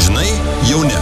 Žinai, jauni.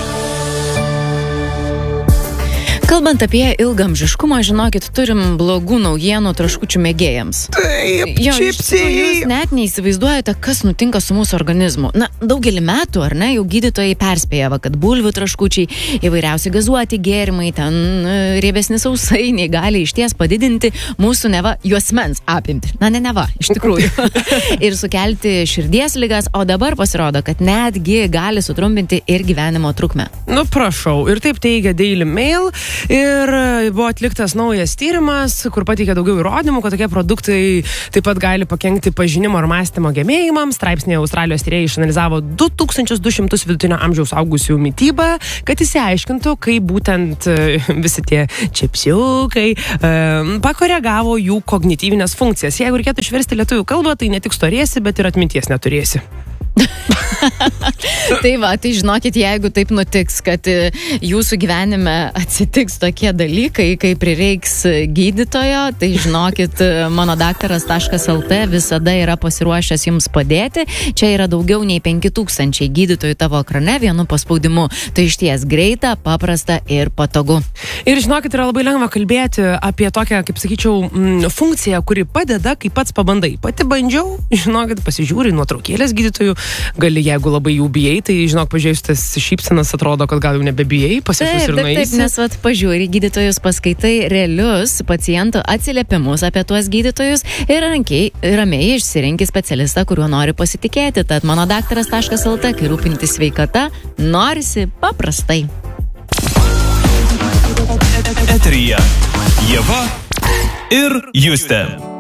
Kalbant apie ilgamžiškumą, žinokit, turim blogų naujienų traškučių mėgėjams. Taip, čipsiai. Jūs net neįsivaizduojate, kas nutinka su mūsų organizmu. Na, daugelį metų, ar ne, jau gydytojai perspėjavo, kad bulvių traškučiai, įvairiausi gazuoti gėrimai, ten riebesni sausainiai gali išties padidinti mūsų neva juosmens apimtį. Na, neva, iš tikrųjų. Ir sukelti širdies ligas, o dabar pasirodo, kad netgi gali sutrumpinti ir gyvenimo trukmę. Nu, prašau. Ir taip teigia Daily Mail. Ir buvo atliktas naujas tyrimas, kur pateikė daugiau įrodymų, kad tokie produktai taip pat gali pakenkti pažinimo ir mąstymo gebėjimams. Straipsnėje Australijos tyrėjai išanalizavo 2200 vidutinio amžiaus augusių mitybą, kad įsiaiškintų, kaip būtent visi tie čipsiukai pakoregavo jų kognityvinės funkcijas. Jeigu reikėtų išversti lietuvių kalbą, tai ne tik storėsi, bet ir atminties neturėsi. Tai va, tai žinokit, jeigu taip nutiks, kad jūsų gyvenime atsitiks tokie dalykai, kai prireiks gydytojo, tai žinokit, mano daktaras.lt visada yra pasiruošęs jums padėti. Čia yra daugiau nei 5000 gydytojų tavo ekrane vienu paspaudimu. Tai išties greita, paprasta ir patogu. Ir žinokit, yra labai lengva kalbėti apie tokią, kaip sakyčiau, funkciją, kuri padeda, kai pats pabandai. Pati bandžiau, žinokit, pasižiūri nuotraukėlės gydytojų. Gali, jeigu labai jų bijai, tai, žinok, pažiūrėjus tas šypsenas, atrodo, kad gal jau nebebijai, pasisus ir nueisi. Taip, nes vat pažiūri gydytojus, paskaitai realius pacientų atsiliepimus apie tuos gydytojus ir ramiai išsirinki specialistą, kuriuo nori pasitikėti. Tad mano daktaras.lt, kai rūpintis sveikata, norisi paprastai. Eteryje Ieva ir Justė.